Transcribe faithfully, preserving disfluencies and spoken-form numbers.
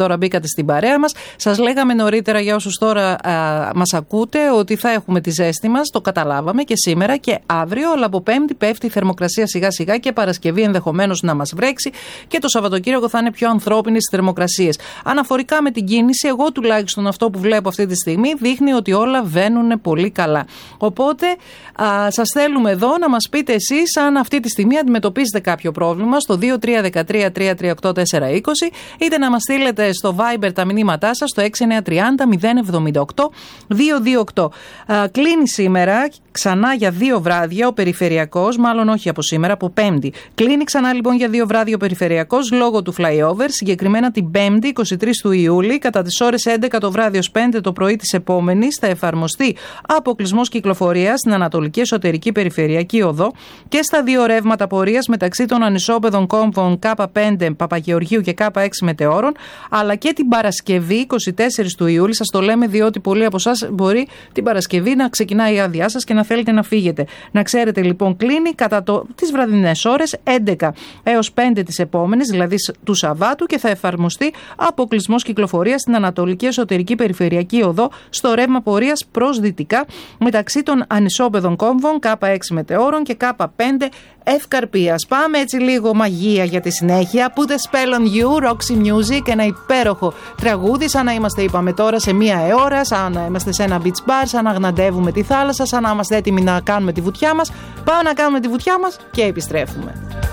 τώρα μπήκατε στην παρέα μας. Σας λέγαμε νωρίτερα, για όσους τώρα μας ακούτε, ότι θα έχουμε τη ζέστη μας. Το καταλάβαμε και σήμερα και αύριο, αλλά από Πέμπτη πέφτει η θερμοκρασία σιγά σιγά και Παρασκευή ενδεχομένως να μας βρέξει και το Σαββατοκύριακο θα είναι πιο ανθρώπινες θερμοκρασίες. Αναφορικά με την κίνηση, εγώ τουλάχιστον αυτό που βλέπω αυτή τη στιγμή δείχνει ότι όλα βαίνουν πολύ καλά. Οπότε α, σας θέλουμε εδώ να μας πείτε εσείς αν αυτή τη στιγμή αντιμετωπίζετε κάποιο πρόβλημα στο δύο τρία ένα τρία τρία τρία οκτώ τέσσερα είκοσι, είτε να μας στείλετε στο Viber τα μηνύματά σας στο έξι εννιά τρία μηδέν μηδέν εβδομήντα οκτώ δύο δύο οκτώ. Α, κλείνει σήμερα ξανά για δύο βράδια ο περιφερειακός, μάλλον όχι από σήμερα, από Πέμπτη. Κλείνει ξανά λοιπόν για δύο βράδια ο περιφερειακός λόγω του flyover, συγκεκριμένα την Πέμπτη εικοστή τρίτη του Ιούλη, κατά τις ώρες έντεκα το βράδυ ως πέντε το πρωί της επόμενης, θα εφαρμοστεί αποκλεισμός κυκλοφορίας στην Ανατολική Εσωτερική Περιφερειακή Οδό και στα δύο ρεύματα πορείας μεταξύ των ανισόπεδων κόμβων Κ πέντε Παπαγεωργίου και Κ έξι Μετεώρων, αλλά και την Παρασκευή εικοστή τέταρτη του Ιούλη. Σας το λέμε διότι πολλοί από εσάς μπορεί την Παρασκευή να ξεκινάει η άδειά σας και να θέλετε να φύγετε. Να ξέρετε λοιπόν, κλείνει κατά το, τις βραδινές ώρες έντεκα έως πέντε της επόμενης, δηλαδή του Σαββάτου, και θα εφαρμοστεί αποκλεισμός κυκλοφορίας στην Ανατολική Εσωτερική Περιφερειακή Οδό στο ρεύμα πορείας προς δυτικά μεταξύ των ανισόπεδων κόμβων Κ έξι Μετεώρων και Κ πέντε Ευκαρπίας. Πάμε έτσι λίγο μαγεία για τη συνέχεια. Put a spell on you, Roxy Music, ένα υπέροχο τραγούδι, σαν να είμαστε, είπαμε τώρα, σε μία ώρα, σαν να είμαστε σε ένα beach bar, σαν να γναντεύουμε τη θάλασσα, σαν να είμαστε έτοιμοι να κάνουμε τη βουτιά μας. Πάμε να κάνουμε τη βουτιά μας και επιστρέφουμε.